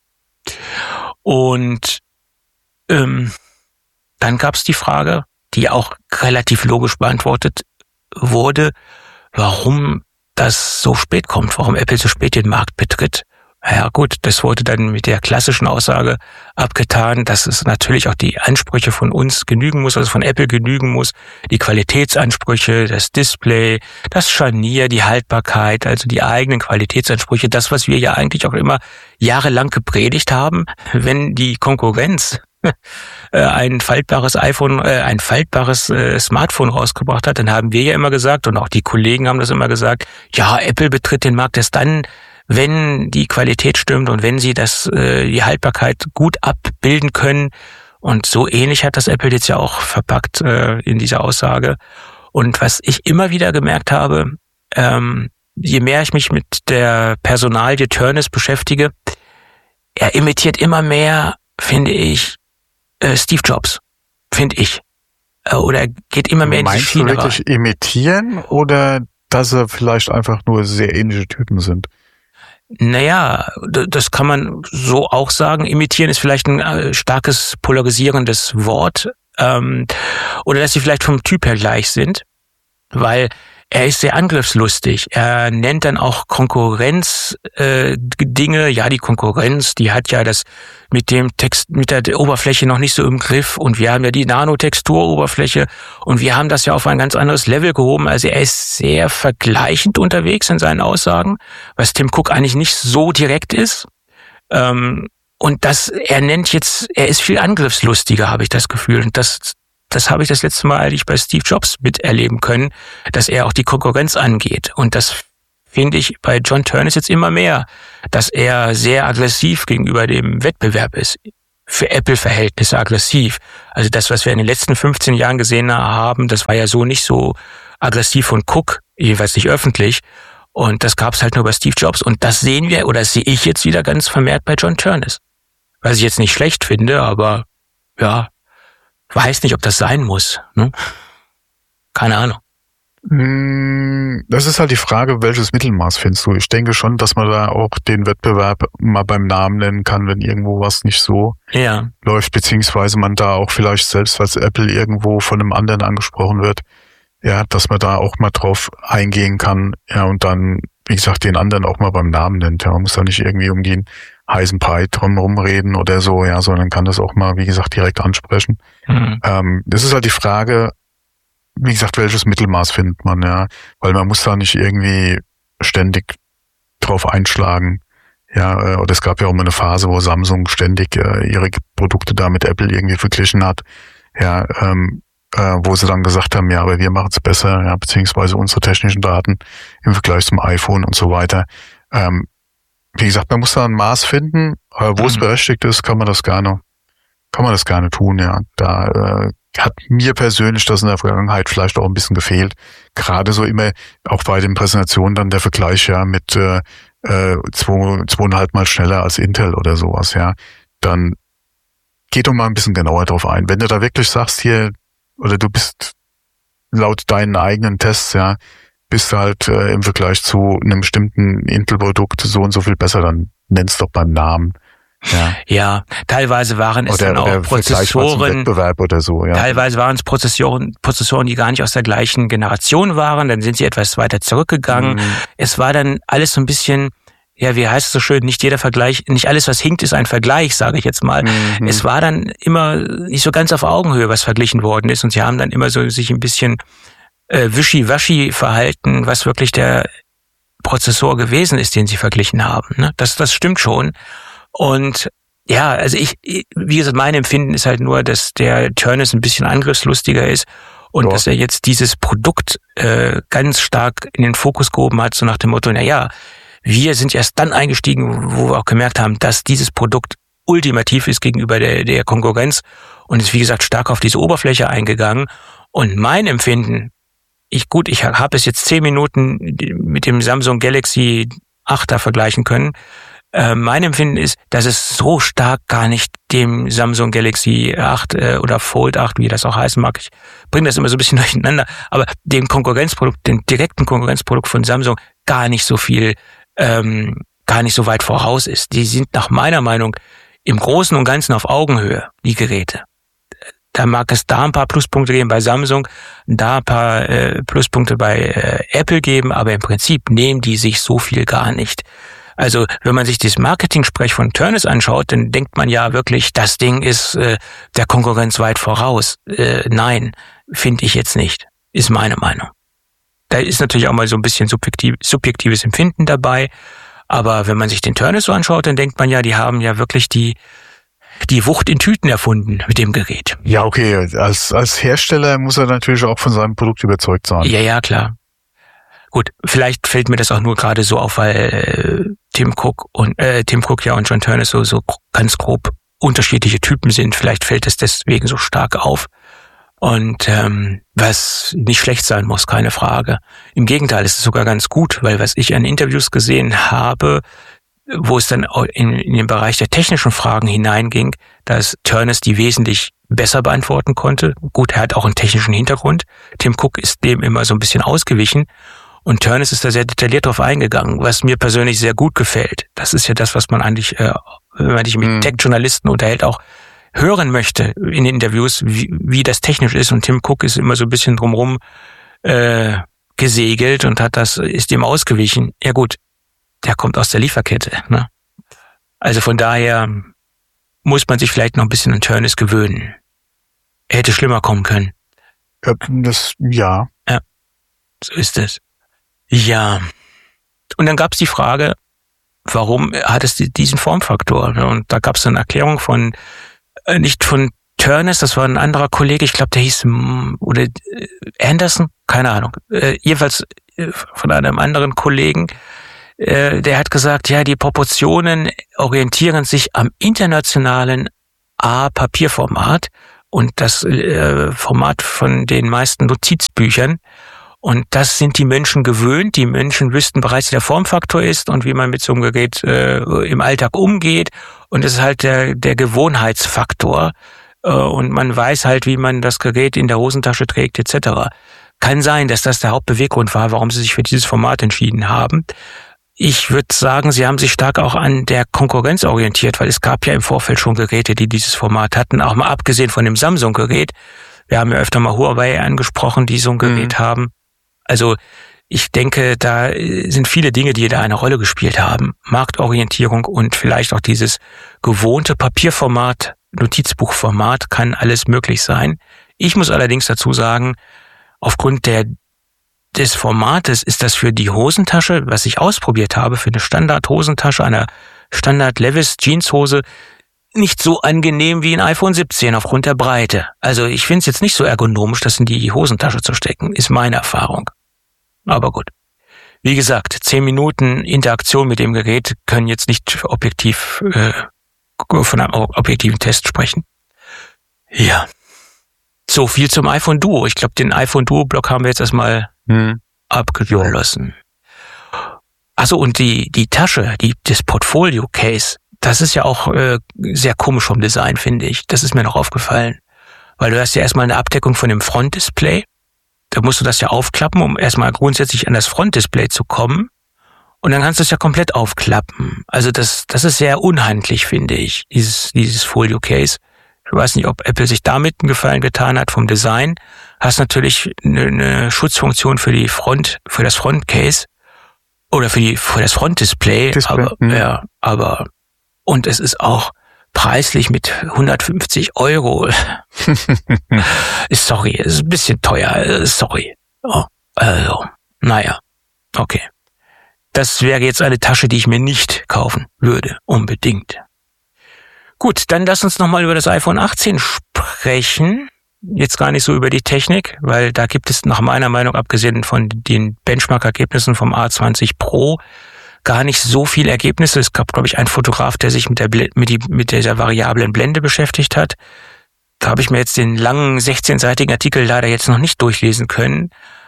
[SPEAKER 3] Und ähm, dann gab es die Frage, die auch relativ logisch beantwortet wurde, warum das so spät kommt, warum Apple so spät den Markt betritt. Ja gut, das wurde dann mit der klassischen Aussage abgetan, dass es natürlich auch die Ansprüche von uns genügen muss, also von Apple genügen muss, die Qualitätsansprüche, das Display, das Scharnier, die Haltbarkeit, also die eigenen Qualitätsansprüche, das, was wir ja eigentlich auch immer jahrelang gepredigt haben, wenn die Konkurrenz ein faltbares iPhone, ein faltbares Smartphone rausgebracht hat, dann haben wir ja immer gesagt, und auch die Kollegen haben das immer gesagt, ja, Apple betritt den Markt erst dann, wenn die Qualität stimmt und wenn sie das die Haltbarkeit gut abbilden können. Und so ähnlich hat das Apple jetzt ja auch verpackt in dieser Aussage. Und was ich immer wieder gemerkt habe, je mehr ich mich mit der Personalie Turnus beschäftige, er imitiert immer mehr, finde ich, Steve Jobs, finde ich. Oder er geht immer mehr in die Schiene rein.
[SPEAKER 2] Meinst du wirklich imitieren oder dass er vielleicht einfach nur sehr ähnliche Typen sind?
[SPEAKER 3] Naja, das kann man so auch sagen. Imitieren ist vielleicht ein starkes polarisierendes Wort. Oder dass sie vielleicht vom Typ her gleich sind. Weil er ist sehr angriffslustig. Er nennt dann auch Konkurrenz äh, Dinge. Ja, die Konkurrenz, die hat ja das mit dem Text, mit der Oberfläche noch nicht so im Griff. Und wir haben ja die Nanotexturoberfläche und wir haben das ja auf ein ganz anderes Level gehoben. Also er ist sehr vergleichend unterwegs in seinen Aussagen, was Tim Cook eigentlich nicht so direkt ist. Ähm, und das, er nennt jetzt, er ist viel angriffslustiger, habe ich das Gefühl. Und das Das habe ich das letzte Mal eigentlich bei Steve Jobs miterleben können, dass er auch die Konkurrenz angeht. Und das finde ich bei John Ternus jetzt immer mehr, dass er sehr aggressiv gegenüber dem Wettbewerb ist. Für Apple-Verhältnisse aggressiv. Also das, was wir in den letzten fünfzehn Jahren gesehen haben, das war ja so nicht so aggressiv von Cook, jeweils nicht öffentlich. Und das gab es halt nur bei Steve Jobs. Und das sehen wir, oder das sehe ich jetzt wieder ganz vermehrt bei John Ternus. Was ich jetzt nicht schlecht finde, aber ja, weiß nicht, ob das sein muss. Ne? Keine Ahnung.
[SPEAKER 2] Das ist halt die Frage, welches Mittelmaß findest du? Ich denke schon, dass man da auch den Wettbewerb mal beim Namen nennen kann, wenn irgendwo was nicht so
[SPEAKER 3] ja.
[SPEAKER 2] läuft, beziehungsweise man da auch vielleicht selbst als Apple irgendwo von einem anderen angesprochen wird, ja, dass man da auch mal drauf eingehen kann, ja, und dann, wie gesagt, den anderen auch mal beim Namen nennt. Ja, man muss da nicht irgendwie um den heißen Brei drum rumreden oder so, ja, sondern kann das auch mal, wie gesagt, direkt ansprechen. Mhm. Ähm, das ist halt die Frage, wie gesagt, welches Mittelmaß findet man, ja, weil man muss da nicht irgendwie ständig drauf einschlagen, ja, oder es gab ja auch mal eine Phase, wo Samsung ständig äh, ihre Produkte da mit Apple irgendwie verglichen hat, ja, ähm, äh, wo sie dann gesagt haben, ja, aber wir machen es besser, ja, beziehungsweise unsere technischen Daten im Vergleich zum iPhone und so weiter. Ähm, Wie gesagt, man muss da ein Maß finden, aber wo mhm. es berechtigt ist, kann man das gerne, kann man das gerne tun, ja. Da äh, hat mir persönlich das in der Vergangenheit vielleicht auch ein bisschen gefehlt. Gerade so immer, auch bei den Präsentationen dann der Vergleich, ja, mit äh, zwei, zweieinhalb Mal schneller als Intel oder sowas, ja. Dann geht doch mal ein bisschen genauer drauf ein. Wenn du da wirklich sagst hier, oder du bist laut deinen eigenen Tests, ja, bist du halt äh, im Vergleich zu einem bestimmten Intel-Produkt so und so viel besser, dann nennst doch beim Namen. Ja,
[SPEAKER 3] ja, teilweise waren es
[SPEAKER 2] oder,
[SPEAKER 3] dann auch
[SPEAKER 2] oder
[SPEAKER 3] Prozessoren,
[SPEAKER 2] Wettbewerb oder so, ja.
[SPEAKER 3] Teilweise waren es Prozessoren, Prozessoren, die gar nicht aus der gleichen Generation waren, dann sind sie etwas weiter zurückgegangen. Mhm. Es war dann alles so ein bisschen, ja, wie heißt es so schön, nicht jeder Vergleich, nicht alles, was hinkt, ist ein Vergleich, sage ich jetzt mal. Mhm. Es war dann immer nicht so ganz auf Augenhöhe, was verglichen worden ist, und sie haben dann immer so sich ein bisschen äh, wischi-waschi verhalten, was wirklich der Prozessor gewesen ist, den sie verglichen haben. Ne? Das, das stimmt schon. Und ja, also ich, wie gesagt, mein Empfinden ist halt nur, dass der Ternus ein bisschen angriffslustiger ist und ja. dass er jetzt dieses Produkt äh, ganz stark in den Fokus gehoben hat, so nach dem Motto, na ja, wir sind erst dann eingestiegen, wo wir auch gemerkt haben, dass dieses Produkt ultimativ ist gegenüber der, der Konkurrenz, und ist, wie gesagt, stark auf diese Oberfläche eingegangen. Und mein Empfinden, ich gut, ich habe es jetzt zehn Minuten mit dem Samsung Galaxy achter vergleichen können. Äh, mein Empfinden ist, dass es so stark gar nicht dem Samsung Galaxy acht äh, oder Fold acht, wie das auch heißen mag, ich bringe das immer so ein bisschen durcheinander, aber dem Konkurrenzprodukt, dem direkten Konkurrenzprodukt von Samsung gar nicht so viel, ähm, gar nicht so weit voraus ist. Die sind nach meiner Meinung im Großen und Ganzen auf Augenhöhe, die Geräte. Da mag es da ein paar Pluspunkte geben bei Samsung, da ein paar äh, Pluspunkte bei äh, Apple geben, aber im Prinzip nehmen die sich so viel gar nicht. Also wenn man sich das Marketing-Sprech von Ternus anschaut, dann denkt man ja wirklich, das Ding ist äh, der Konkurrenz weit voraus. Äh, nein, finde ich jetzt nicht, ist meine Meinung. Da ist natürlich auch mal so ein bisschen subjektiv, subjektives Empfinden dabei, aber wenn man sich den Ternus so anschaut, dann denkt man ja, die haben ja wirklich die die Wucht in Tüten erfunden mit dem Gerät.
[SPEAKER 2] Ja, okay, als als Hersteller muss er natürlich auch von seinem Produkt überzeugt sein.
[SPEAKER 3] Ja, ja, klar. Gut, vielleicht fällt mir das auch nur gerade so auf, weil äh, Tim Cook und äh, Tim Cook ja und John Ternus so so ganz grob unterschiedliche Typen sind. Vielleicht fällt es deswegen so stark auf. Und ähm, was nicht schlecht sein muss, keine Frage. Im Gegenteil, es ist sogar ganz gut, weil was ich an Interviews gesehen habe, wo es dann in, in den Bereich der technischen Fragen hineinging, dass Ternus die wesentlich besser beantworten konnte. Gut, er hat auch einen technischen Hintergrund. Tim Cook ist dem immer so ein bisschen ausgewichen. Und Ternus ist da sehr detailliert drauf eingegangen, was mir persönlich sehr gut gefällt. Das ist ja das, was man eigentlich, äh, wenn man sich mit mhm. Tech-Journalisten unterhält, auch hören möchte in den Interviews, wie, wie das technisch ist. Und Tim Cook ist immer so ein bisschen drumherum äh, gesegelt und hat das, ist ihm ausgewichen. Ja gut, der kommt aus der Lieferkette, ne? Also von daher muss man sich vielleicht noch ein bisschen an Turnus gewöhnen. Er hätte schlimmer kommen können.
[SPEAKER 2] Ja, das, ja.
[SPEAKER 3] Ja, so ist es. Ja. Und dann gab es die Frage, warum hat es diesen Formfaktor? Und da gab es eine Erklärung von, nicht von Turnus, das war ein anderer Kollege, ich glaube, der hieß, oder Anderson, keine Ahnung. Jedenfalls von einem anderen Kollegen, der hat gesagt, ja, die Proportionen orientieren sich am internationalen A-Papierformat und das äh, Format von den meisten Notizbüchern. Und das sind die Menschen gewöhnt. Die Menschen wüssten bereits, wie der Formfaktor ist und wie man mit so einem Gerät äh, im Alltag umgeht. Und es ist halt der, der Gewohnheitsfaktor. Äh, und man weiß halt, wie man das Gerät in der Hosentasche trägt, et cetera. Kann sein, dass das der Hauptbeweggrund war, warum sie sich für dieses Format entschieden haben. Ich würde sagen, sie haben sich stark auch an der Konkurrenz orientiert, weil es gab ja im Vorfeld schon Geräte, die dieses Format hatten, auch mal abgesehen von dem Samsung-Gerät. Wir haben ja öfter mal Huawei angesprochen, die so ein Gerät mhm. haben. Also ich denke, da sind viele Dinge, die da eine Rolle gespielt haben. Marktorientierung und vielleicht auch dieses gewohnte Papierformat, Notizbuchformat kann alles möglich sein. Ich muss allerdings dazu sagen, aufgrund der des Formates ist das für die Hosentasche, was ich ausprobiert habe, für eine Standard-Hosentasche, einer Standard-Levis-Jeanshose, nicht so angenehm wie ein iPhone siebzehn aufgrund der Breite. Also ich finde es jetzt nicht so ergonomisch, das in die Hosentasche zu stecken, ist meine Erfahrung. Aber gut. Wie gesagt, zehn Minuten Interaktion mit dem Gerät können jetzt nicht objektiv äh, von einem objektiven Test sprechen. Ja. So viel zum iPhone Duo. Ich glaube, den iPhone Duo-Block haben wir jetzt erstmal hm. abgeschlossen. Also und die die Tasche, die das Portfolio-Case, das ist ja auch äh, sehr komisch vom Design, finde ich. Das ist mir noch aufgefallen. Weil du hast ja erstmal eine Abdeckung von dem Frontdisplay. Da musst du das ja aufklappen, um erstmal grundsätzlich an das Frontdisplay zu kommen. Und dann kannst du es ja komplett aufklappen. Also das das ist sehr unhandlich, finde ich, dieses dieses Folio-Case. Ich weiß nicht, ob Apple sich damit einen Gefallen getan hat vom Design. Hast natürlich eine, eine Schutzfunktion für die Front, für das Frontcase oder für die für das Frontdisplay.
[SPEAKER 2] Display,
[SPEAKER 3] aber mh. ja, aber und es ist auch preislich mit hundertfünfzig Euro. Sorry, es ist ein bisschen teuer. Sorry. Oh, also, naja, okay. Das wäre jetzt eine Tasche, die ich mir nicht kaufen würde, unbedingt. Gut, dann lass uns nochmal über das iPhone achtzehn sprechen. Jetzt gar nicht so über die Technik, weil da gibt es nach meiner Meinung, abgesehen von den Benchmark-Ergebnissen vom A zwanzig Pro, gar nicht so viele Ergebnisse. Es gab, glaube ich, einen Fotograf, der sich mit der mit, die, mit dieser variablen Blende beschäftigt hat. Da habe ich mir jetzt den langen sechzehnseitigen Artikel leider jetzt noch nicht durchlesen können.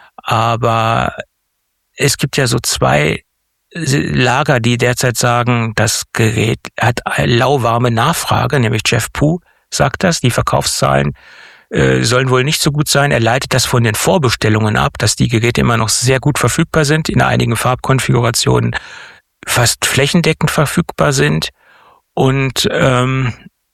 [SPEAKER 3] Aber es gibt ja so zwei Lager, die derzeit sagen, das Gerät hat eine lauwarme Nachfrage, nämlich Jeff Pu sagt das, die Verkaufszahlen äh, sollen wohl nicht so gut sein. Er leitet das von den Vorbestellungen ab, dass die Geräte immer noch sehr gut verfügbar sind, in einigen Farbkonfigurationen fast flächendeckend verfügbar sind. Und ähm,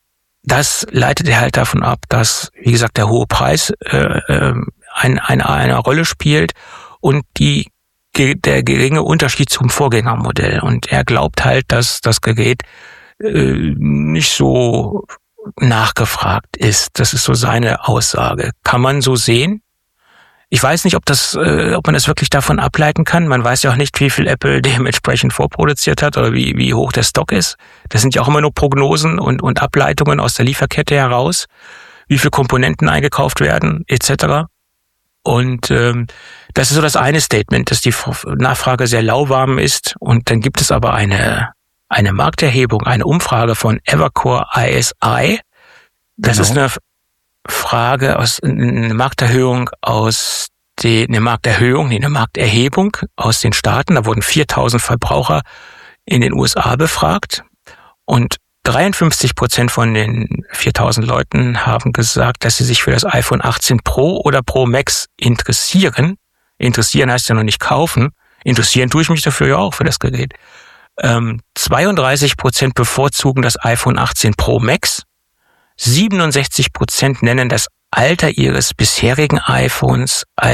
[SPEAKER 3] das leitet er halt davon ab, dass, wie gesagt, der hohe Preis äh, äh, ein, eine, eine Rolle spielt und die der geringe Unterschied zum Vorgängermodell. Und er glaubt halt, dass das Gerät äh, nicht so nachgefragt ist. Das ist so seine Aussage. Kann man so sehen? Ich weiß nicht, ob das, äh, ob man das wirklich davon ableiten kann. Man weiß ja auch nicht, wie viel Apple dementsprechend vorproduziert hat oder wie, wie hoch der Stock ist. Das sind ja auch immer nur Prognosen und, und Ableitungen aus der Lieferkette heraus, wie viele Komponenten eingekauft werden, et cetera. Und ähm, das ist so das eine Statement, dass die Nachfrage sehr lauwarm ist. Und dann gibt es aber eine eine Markterhebung, eine Umfrage von Evercore I S I. Das genau. ist eine Frage aus eine Markterhöhung aus die eine Markterhöhung, nee, eine Markterhebung aus den Staaten. Da wurden viertausend Verbraucher in den U S A befragt und dreiundfünfzig Prozent von den viertausend Leuten haben gesagt, dass sie sich für das iPhone achtzehn Pro oder Pro Max interessieren. Interessieren heißt ja noch nicht kaufen. Interessieren tue ich mich dafür ja auch für das Gerät. Ähm, zweiunddreißig Prozent bevorzugen das iPhone achtzehn Pro Max. siebenundsechzig Prozent nennen das Alter ihres bisherigen iPhones als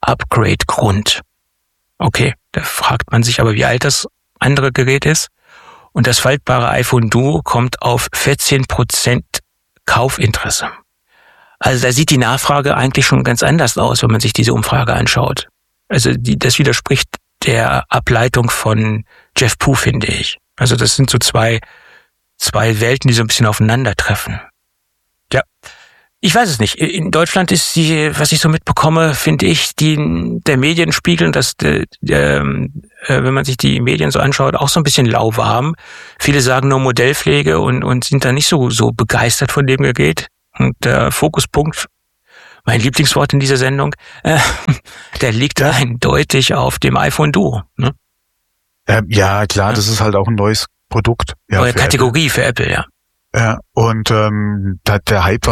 [SPEAKER 3] Upgrade-Grund. Okay, da fragt man sich aber, wie alt das andere Gerät ist. Und das faltbare iPhone Duo kommt auf vierzehn Prozent Kaufinteresse. Also da sieht die Nachfrage eigentlich schon ganz anders aus, wenn man sich diese Umfrage anschaut. Also die, das widerspricht der Ableitung von Jeff Pu, finde ich. Also das sind so zwei, zwei Welten, die so ein bisschen aufeinandertreffen. Ja, ich weiß es nicht. In Deutschland ist die, was ich so mitbekomme, finde ich, die, der Medienspiegel, dass der, der, wenn man sich die Medien so anschaut, auch so ein bisschen lauwarm. Viele sagen nur Modellpflege und, und sind da nicht so, so begeistert von dem Gerät. Und der Fokuspunkt, mein Lieblingswort in dieser Sendung, äh, der liegt ja eindeutig auf dem iPhone Duo. Ne?
[SPEAKER 2] Ähm, ja, klar, ja. Das ist halt auch ein neues Produkt. Ja,
[SPEAKER 3] Neue
[SPEAKER 2] für
[SPEAKER 3] Kategorie
[SPEAKER 2] Apple.
[SPEAKER 3] für Apple, ja.
[SPEAKER 2] Ja, und ähm, da, der Hype war